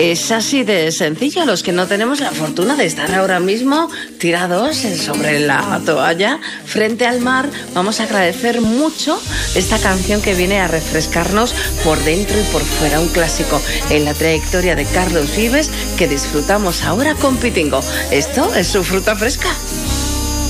Es así de sencillo. Los que no tenemos la fortuna de estar ahora mismo tirados sobre la toalla frente al mar, vamos a agradecer mucho esta canción que viene a refrescarnos por dentro y por fuera. Un clásico en la trayectoria de Carlos Vives que disfrutamos ahora con Pitingo. Esto es su fruta fresca.